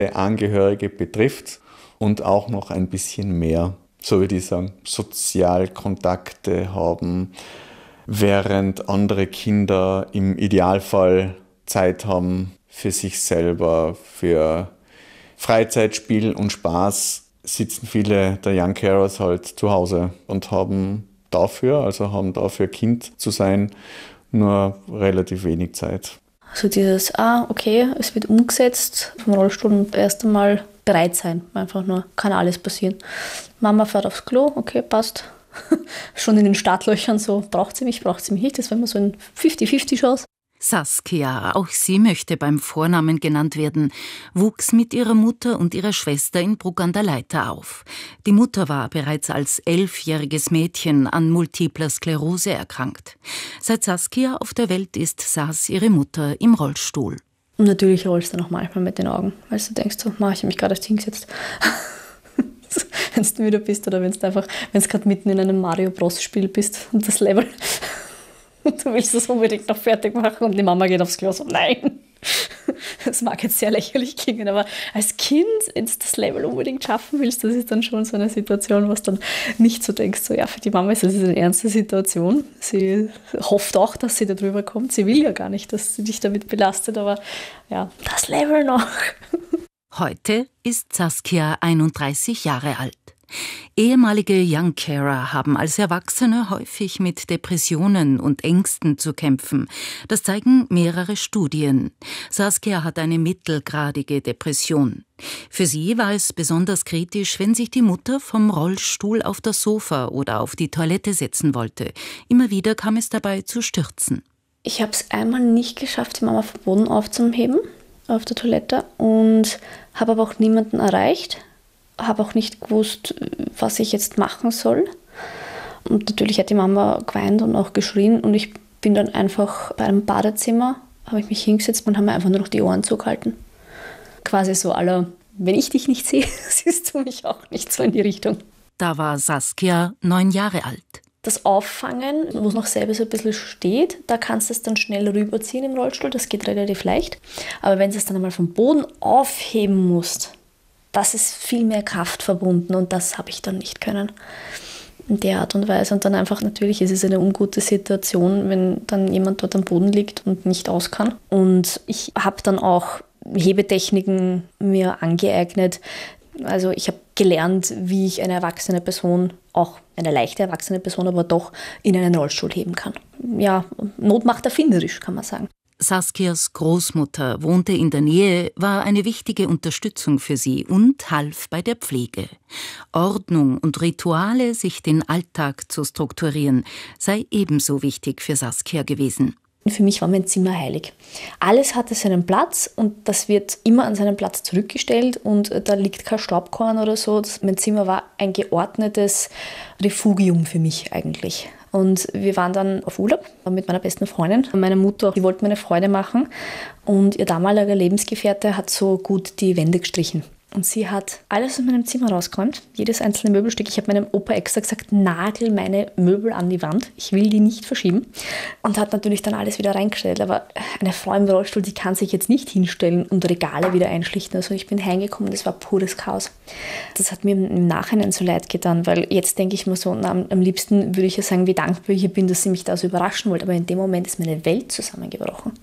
Angehörige betrifft und auch noch ein bisschen mehr, so würde ich sagen, Sozialkontakte haben, während andere Kinder im Idealfall Zeit haben für sich selber, für Freizeit, Spiel und Spaß, sitzen viele der Young Carers halt zu Hause und haben dafür Kind zu sein, nur relativ wenig Zeit. Also dieses, okay, es wird umgesetzt vom Rollstuhl und erst einmal bereit sein. Einfach nur, kann alles passieren. Mama fährt aufs Klo, okay, passt. Schon in den Startlöchern so, braucht sie mich nicht. Das war immer so ein 50-50-Chance. Saskia, auch sie möchte beim Vornamen genannt werden, wuchs mit ihrer Mutter und ihrer Schwester in Bruck an der Leitha auf. Die Mutter war bereits als 11-jähriges Mädchen an multipler Sklerose erkrankt. Seit Saskia auf der Welt ist, saß ihre Mutter im Rollstuhl. Und natürlich rollst du noch manchmal mit den Augen, weil du denkst, so, ich habe mich gerade aufs Ding gesetzt. Wenn du müde bist oder wenn du gerade mitten in einem Mario Bros. Spiel bist und das Level... Und du willst das unbedingt noch fertig machen und die Mama geht aufs Klo so, nein. Das mag jetzt sehr lächerlich klingen, aber als Kind, wenn du das Level unbedingt schaffen willst, das ist dann schon so eine Situation, was dann nicht so denkst, so ja, für die Mama ist das eine ernste Situation. Sie hofft auch, dass sie da drüber kommt. Sie will ja gar nicht, dass sie dich damit belastet, aber ja, das Level noch. Heute ist Saskia 31 Jahre alt. Ehemalige Young Carer haben als Erwachsene häufig mit Depressionen und Ängsten zu kämpfen. Das zeigen mehrere Studien. Saskia hat eine mittelgradige Depression. Für sie war es besonders kritisch, wenn sich die Mutter vom Rollstuhl auf das Sofa oder auf die Toilette setzen wollte. Immer wieder kam es dabei zu Stürzen. Ich habe es einmal nicht geschafft, die Mama vom Boden aufzuheben auf der Toilette und habe aber auch niemanden erreicht. Habe auch nicht gewusst, was ich jetzt machen soll. Und natürlich hat die Mama geweint und auch geschrien. Und ich bin dann einfach bei einem Badezimmer, habe ich mich hingesetzt und habe mir einfach nur noch die Ohren zugehalten. Quasi so wenn ich dich nicht sehe, siehst du mich auch nicht, so in die Richtung. Da war Saskia 9 Jahre alt. Das Auffangen, wo es noch selber so ein bisschen steht, da kannst du es dann schnell rüberziehen im Rollstuhl, das geht relativ leicht. Aber wenn du es dann einmal vom Boden aufheben musst, das ist viel mehr Kraft verbunden und das habe ich dann nicht können in der Art und Weise. Und dann einfach, natürlich ist es eine ungute Situation, wenn dann jemand dort am Boden liegt und nicht aus kann. Und ich habe dann auch Hebetechniken mir angeeignet. Also ich habe gelernt, wie ich eine erwachsene Person, auch eine leichte erwachsene Person, aber doch in einen Rollstuhl heben kann. Ja, Not macht erfinderisch, kann man sagen. Saskias Großmutter wohnte in der Nähe, war eine wichtige Unterstützung für sie und half bei der Pflege. Ordnung und Rituale, sich den Alltag zu strukturieren, sei ebenso wichtig für Saskia gewesen. Für mich war mein Zimmer heilig. Alles hatte seinen Platz und das wird immer an seinen Platz zurückgestellt und da liegt kein Staubkorn oder so. Mein Zimmer war ein geordnetes Refugium für mich eigentlich. Und wir waren dann auf Urlaub mit meiner besten Freundin. Meine Mutter, die wollte mir eine Freude machen und ihr damaliger Lebensgefährte hat so gut die Wände gestrichen. Und sie hat alles aus meinem Zimmer rausgeräumt, jedes einzelne Möbelstück. Ich habe meinem Opa extra gesagt, nagel meine Möbel an die Wand, ich will die nicht verschieben. Und hat natürlich dann alles wieder reingestellt. Aber eine Frau im Rollstuhl, die kann sich jetzt nicht hinstellen und Regale wieder einschlichten. Also ich bin heimgekommen, das war pures Chaos. Das hat mir im Nachhinein so leid getan, weil jetzt denke ich mir so, am liebsten würde ich ja sagen, wie dankbar ich bin, dass sie mich da so überraschen wollte. Aber in dem Moment ist meine Welt zusammengebrochen.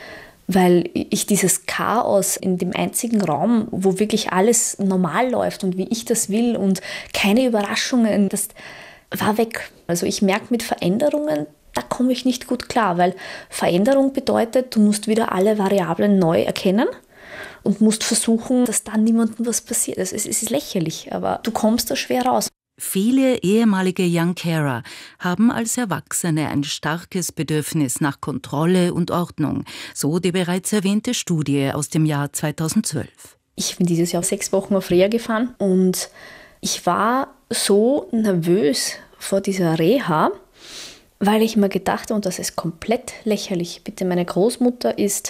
Weil ich dieses Chaos in dem einzigen Raum, wo wirklich alles normal läuft und wie ich das will und keine Überraschungen, das war weg. Also ich merke mit Veränderungen, da komme ich nicht gut klar, weil Veränderung bedeutet, du musst wieder alle Variablen neu erkennen und musst versuchen, dass da niemandem was passiert. Es ist lächerlich, aber du kommst da schwer raus. Viele ehemalige Young Carer haben als Erwachsene ein starkes Bedürfnis nach Kontrolle und Ordnung, so die bereits erwähnte Studie aus dem Jahr 2012. Ich bin dieses Jahr 6 Wochen auf Reha gefahren und ich war so nervös vor dieser Reha, weil ich mir gedacht habe, und das ist komplett lächerlich, bitte, meine Großmutter ist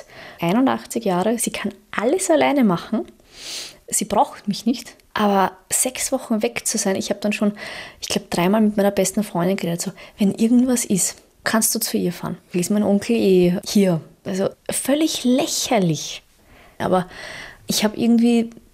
81 Jahre, sie kann alles alleine machen, sie braucht mich nicht. Aber 6 Wochen weg zu sein, ich habe dann schon, ich glaube, 3-mal mit meiner besten Freundin geredet, so, wenn irgendwas ist, kannst du zu ihr fahren. Ist mein Onkel hier. Also völlig lächerlich. Aber ich habe irgendwie